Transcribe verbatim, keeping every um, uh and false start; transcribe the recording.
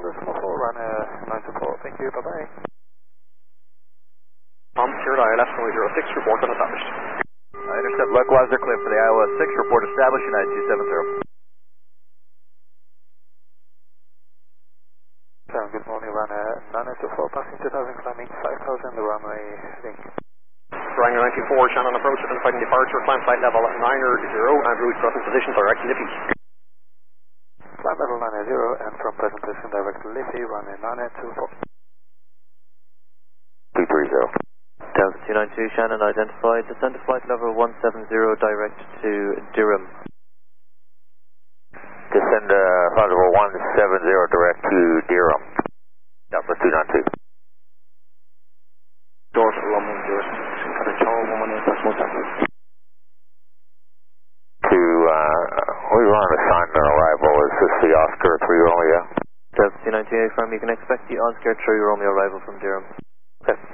decimal four, run uh, nine two four, thank you, bye-bye. Tom, Sierra I L F zero zero six, report unestablished. Uh, intercept Localizer, clear for the Iowa six, report established, United two seven zero. Good morning, run uh, nine two four, passing two thousand, climbing five thousand, the runway link. Ryanair nine two four, Shannon approach, identifying departure, climb flight level nine zero, and route crossing position direct to Liffey. Climb level nine zero, and from present position direct to Liffey, run nine two four. two three zero. Delta two nine two, Shannon identified, descend to flight level one seven zero, direct to Durham. Descend to uh, flight level one seven zero, direct to Durham. Delta two nine two. Door for London, Durham. To, uh, we want to assign an arrival. Is this the Oscar three Romeo? Delta two nine two, affirm you can expect the Oscar three Romeo arrival from Durham. Okay.